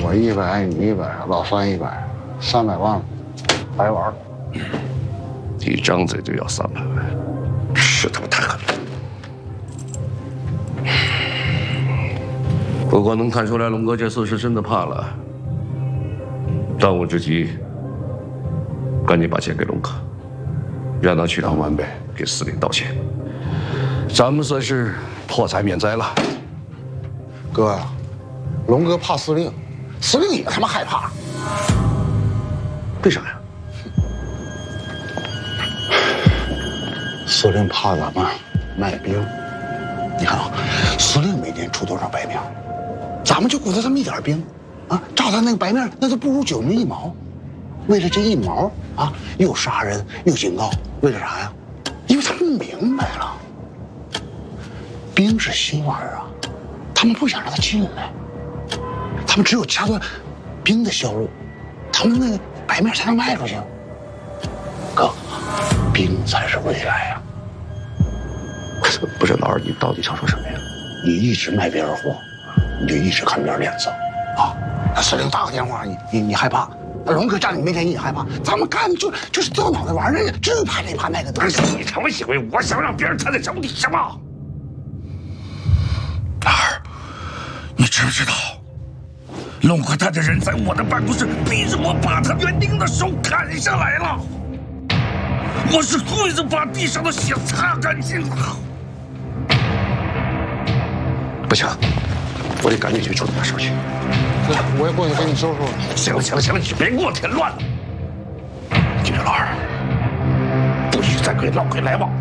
我100，你100，老范100，300万了，白玩了。 一张嘴就要300万，是他妈太狠了。不过能看出来，龙哥这次是真的怕了。当务之急，赶紧把钱给龙哥，让他去趟皖北给司令道歉。咱们算是破财免灾了。 哥呀，龙哥怕司令，司令也他妈害怕。 为啥呀？ 司令怕咱们卖兵。你看啊，司令每年出多少白面，咱们就雇他这么一点兵，啊，照他那个白面，那都不如9牛1毛。为了这1毛啊，又杀人又警告，为了啥呀？因为他们明白了，兵是希望啊，他们不想让他进来，他们只有掐断兵的销路，他们那个白面才能卖出去。哥，兵才是未来呀！ 不是老二，你到底想说什么呀？ 你一直卖别人货，你就一直看别人脸色，啊！那司令打个电话，你害怕；那龙哥站你面前你也害怕。咱们干就是掉脑袋玩儿，这怕这怕那个。 不是你成为以为我想让别人站在手底下吗？ 老二，你知不知道，龙哥他的人在我的办公室逼着我把他园丁的手砍下来了，我是跪着把地上的血擦干净了。 不行，我得赶紧去处理点事去。 哥，我也过去给你收拾。 行了，你别给我添乱了。记住，老二，不许再跟老鬼来往。